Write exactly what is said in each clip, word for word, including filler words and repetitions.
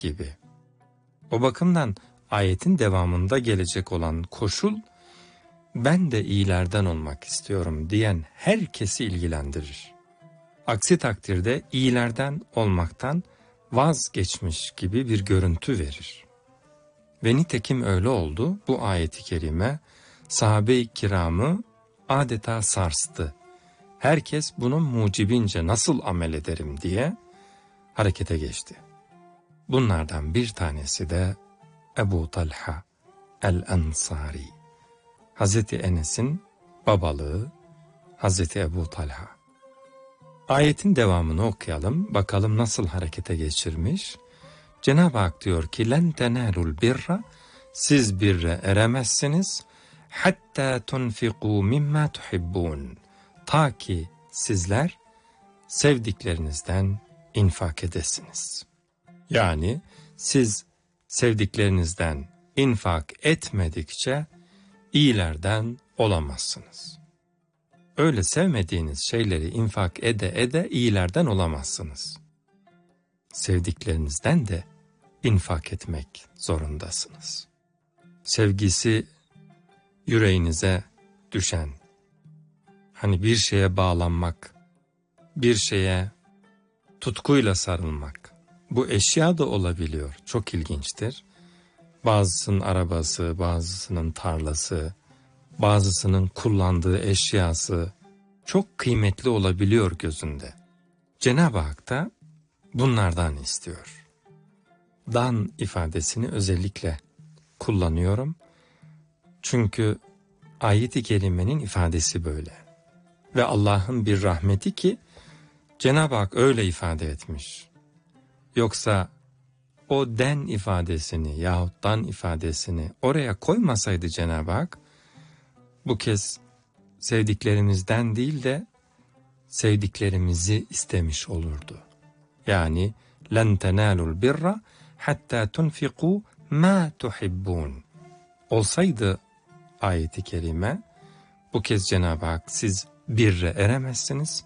gibi. O bakımdan ayetin devamında gelecek olan koşul, ben de iyilerden olmak istiyorum diyen herkesi ilgilendirir. Aksi takdirde iyilerden olmaktan vazgeçmiş gibi bir görüntü verir. Ve nitekim öyle oldu. Bu ayeti kerime sahabe-i kiramı adeta sarstı. Herkes bunun mucibince nasıl amel ederim diye harekete geçti. Bunlardan bir tanesi de Ebu Talha el-Ensari. Hazreti Enes'in babalığı Hazreti Ebu Talha. Ayetin devamını okuyalım. Bakalım nasıl harekete geçirmiş. Cenab-ı Hak diyor ki len tenalul birra, siz birre eremezsiniz hatta tunfiqu mimma tuhibbun, ta ki sizler sevdiklerinizden infak edesiniz. Yani siz sevdiklerinizden infak etmedikçe iyilerden olamazsınız. Öyle sevmediğiniz şeyleri infak ede ede iyilerden olamazsınız. Sevdiklerinizden de infak etmek zorundasınız. Sevgisi yüreğinize düşen, hani bir şeye bağlanmak, bir şeye tutkuyla sarılmak, bu eşya da olabiliyor. Çok ilginçtir. Bazısının arabası, bazısının tarlası, bazısının kullandığı eşyası çok kıymetli olabiliyor gözünde. Cenab-ı Hak da bunlardan istiyor. Dan ifadesini özellikle kullanıyorum. Çünkü ayet-i kerimenin ifadesi böyle. Ve Allah'ın bir rahmeti ki Cenab-ı Hak öyle ifade etmiş. Yoksa o den ifadesini yahut dan ifadesini oraya koymasaydı Cenab-ı Hak, bu kez sevdiklerimizden değil de sevdiklerimizi istemiş olurdu. Yani لَنْ تَنَالُوا الْبِرَّ حَتَّى تُنْفِقُوا مَا تُحِبُّونَ olsaydı ayeti kerime, bu kez Cenab-ı Hak siz birre eremezsiniz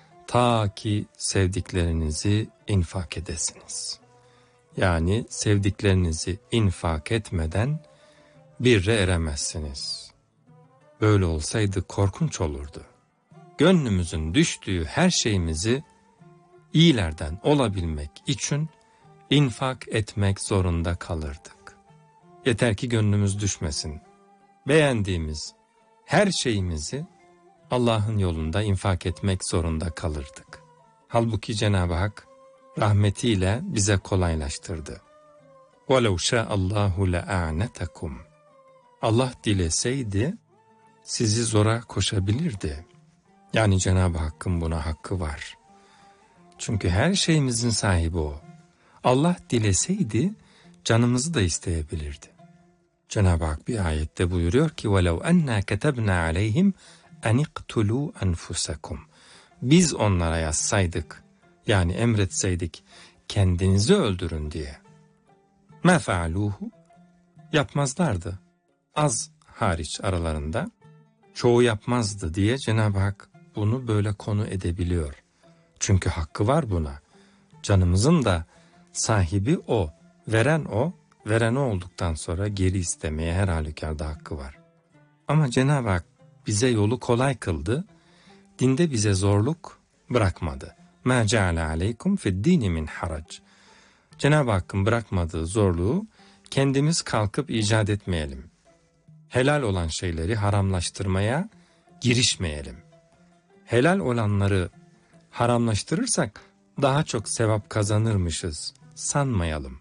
ta ki sevdiklerinizi infak edesiniz. Yani sevdiklerinizi infak etmeden birre eremezsiniz. Böyle olsaydı korkunç olurdu. Gönlümüzün düştüğü her şeyimizi iyilerden olabilmek için infak etmek zorunda kalırdık. Yeter ki gönlümüz düşmesin. Beğendiğimiz her şeyimizi Allah'ın yolunda infak etmek zorunda kalırdık. Halbuki Cenab-ı Hak rahmetiyle bize kolaylaştırdı. وَلَوْ شَاءَ اللّٰهُ لَاَعْنَتَكُمْ Allah dileseydi sizi zora koşabilirdi. Yani Cenab-ı Hakk'ın buna hakkı var. Çünkü her şeyimizin sahibi O. Allah dileseydi canımızı da isteyebilirdi. Cenab-ı Hak bir ayette buyuruyor ki وَلَوْ أَنَّا كَتَبْنَا عَلَيْهِمْ اَنْ اِقْتُلُوا أَنْفُسَكُمْ Biz onlara yazsaydık, yani emretseydik, kendinizi öldürün diye. مَا فَعَلُوهُ Yapmazlardı. Az hariç aralarında. Çoğu yapmazdı diye Cenab-ı Hak bunu böyle konu edebiliyor. Çünkü hakkı var buna. Canımızın da sahibi O, veren O, veren O olduktan sonra geri istemeye her halükarda hakkı var. Ama Cenab-ı Hak bize yolu kolay kıldı, dinde bize zorluk bırakmadı. مَا جَعَلَ عَلَيْكُمْ فِي الدِّينِ مِنْ حَرَجٍ Cenab-ı Hakk'ın bırakmadığı zorluğu kendimiz kalkıp icat etmeyelim. Helal olan şeyleri haramlaştırmaya girişmeyelim. Helal olanları haramlaştırırsak daha çok sevap kazanırmışız sanmayalım.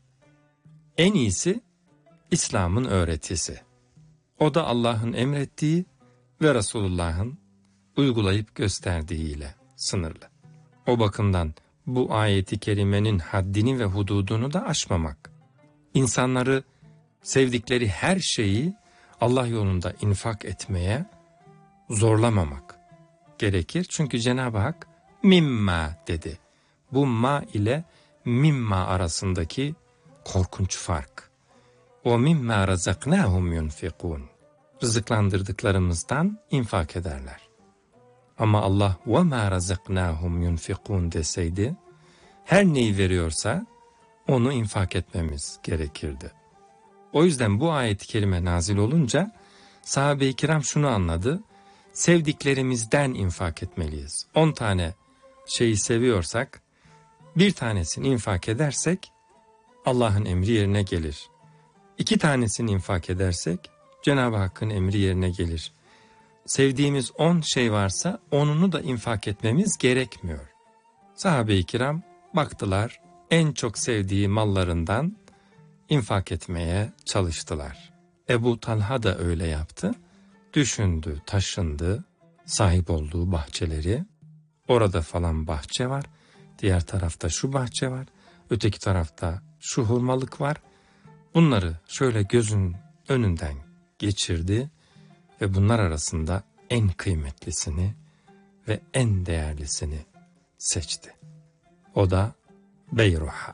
En iyisi İslam'ın öğretisi. O da Allah'ın emrettiği ve Resulullah'ın uygulayıp gösterdiğiyle sınırlı. O bakımdan bu ayeti kerimenin haddini ve hududunu da aşmamak. İnsanları sevdikleri her şeyi Allah yolunda infak etmeye zorlamamak gerekir. Çünkü Cenab-ı Hak mimma dedi. Bu ma ile mimma arasındaki korkunç fark. O mimma razaknahum yunfikun. Rızıklandırdıklarımızdan infak ederler. Ama Allah ve ma razaknahum yunfikun deseydi, her neyi veriyorsa onu infak etmemiz gerekirdi. O yüzden bu ayet-i kerime nazil olunca sahabe-i kiram şunu anladı: sevdiklerimizden infak etmeliyiz. On tane şeyi seviyorsak, bir tanesini infak edersek Allah'ın emri yerine gelir. İki tanesini infak edersek Cenab-ı Hakk'ın emri yerine gelir. Sevdiğimiz on şey varsa onunu da infak etmemiz gerekmiyor. Sahabe-i kiram baktılar, en çok sevdiği mallarından infak etmeye çalıştılar. Ebu Talha da öyle yaptı. Düşündü, taşındı, sahip olduğu bahçeleri. Orada falan bahçe var, diğer tarafta şu bahçe var, öteki tarafta şu hurmalık var. Bunları şöyle gözün önünden geçirdi ve bunlar arasında en kıymetlisini ve en değerlisini seçti. O da Beyruha.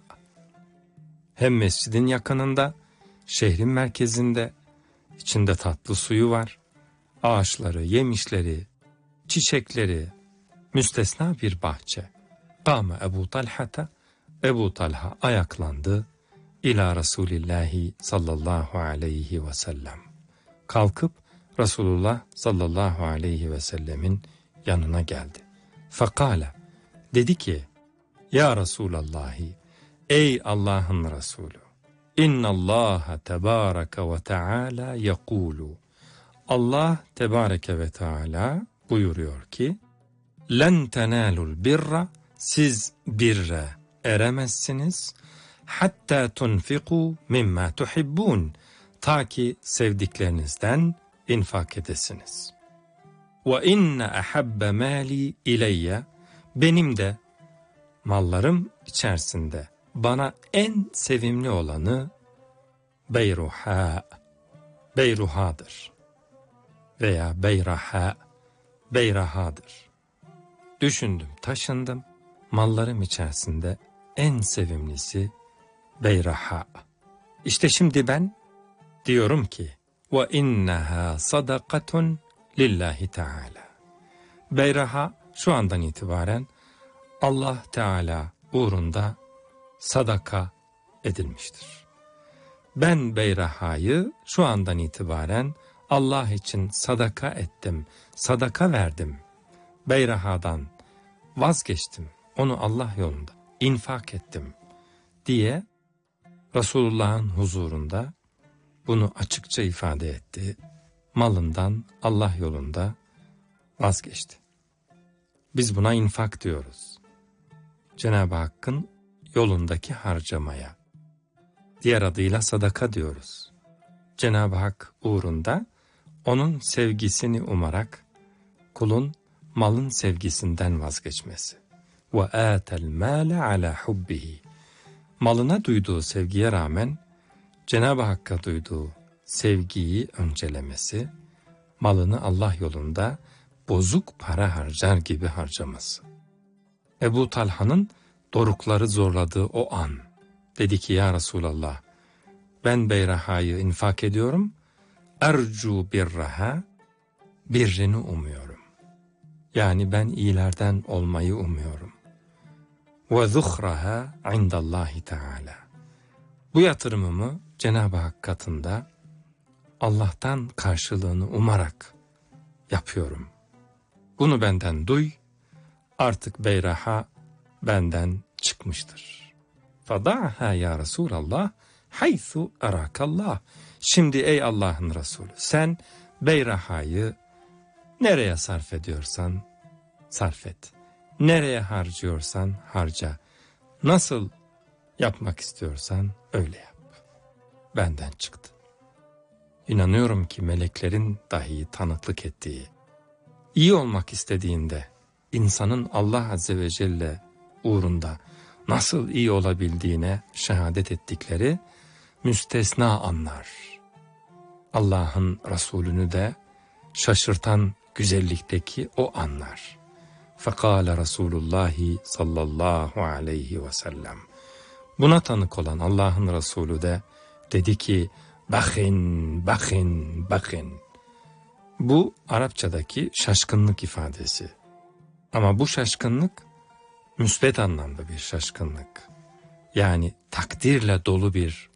Hem mescidin yakınında, şehrin merkezinde, içinde tatlı suyu var, ağaçları, yemişleri, çiçekleri, müstesna bir bahçe. Kâme Ebu Talha'ta, Ebu Talha ayaklandı, İlâ Resulillahi sallallahu aleyhi ve sellem. Kalkıp Resulullah sallallahu aleyhi ve sellemin yanına geldi. Fakale, dedi ki, Ya Resulallahi, ey Allah'ın Resulü, İnnallâhe tebâreke ve teâlâ yekûlû. Allah tebareke ve teâlâ buyuruyor ki, Len tenâlul birra, siz birre eremezsiniz, hatta tunfiku mimma tuhibbun, ta ki sevdiklerinizden infak edesiniz. Ve inne ahabbe mali ileyye, benim de mallarım içerisinde bana en sevimli olanı Beyruha, Beyruha'dır veya Beyraha, Beyrahadır. Düşündüm, taşındım, mallarım içerisinde en sevimlisi Beyraha. İşte şimdi ben diyorum ki ve innaha sadakatun lillahi teala. Beyraha şu andan itibaren Allah Teala uğrunda sadaka edilmiştir. Ben Beyraha'yı şu andan itibaren Allah için sadaka ettim, sadaka verdim. Beyraha'dan vazgeçtim, onu Allah yolunda infak ettim diye Resulullah'ın huzurunda bunu açıkça ifade etti. Malından Allah yolunda vazgeçti. Biz buna infak diyoruz. Cenab-ı Hakk'ın yolundaki harcamaya. Diğer adıyla sadaka diyoruz. Cenab-ı Hak uğrunda onun sevgisini umarak kulun malın sevgisinden vazgeçmesi. Ve atel mâle ala hubbihi. Malına duyduğu sevgiye rağmen Cenab-ı Hakk'a duyduğu sevgiyi öncelemesi, malını Allah yolunda bozuk para harcar gibi harcaması. Ebu Talha'nın dorukları zorladığı o an, dedi ki ya Resulallah, ben Beyraha'yı infak ediyorum, ercu birraha, birrini umuyorum. Yani ben iyilerden olmayı umuyorum. Ve zuhraha indallahi teala. Bu yatırımımı Cenab-ı Hak katında Allah'tan karşılığını umarak yapıyorum. Bunu benden duy, artık Beyraha benden çıkmıştır. Fada'ha ya Resulallah, haythu arakallah. Şimdi ey Allah'ın Resulü, sen Beyraha'yı nereye sarf ediyorsan sarf et. Nereye harcıyorsan harca. Nasıl yapmak istiyorsan öyle yap. Benden çıktı. İnanıyorum ki meleklerin dahi tanıklık ettiği, iyi olmak istediğinde insanın Allah Azze ve Celle uğrunda nasıl iyi olabildiğine şehadet ettikleri müstesna anlar. Allah'ın Resulünü de şaşırtan güzellikteki o anlar. Fekale Resulullahi sallallahu aleyhi ve sellem. Buna tanık olan Allah'ın Resulü de dedi ki, bakın, bakın, bakın. Bu Arapçadaki şaşkınlık ifadesi. Ama bu şaşkınlık müsbet anlamda bir şaşkınlık. yani takdirle dolu bir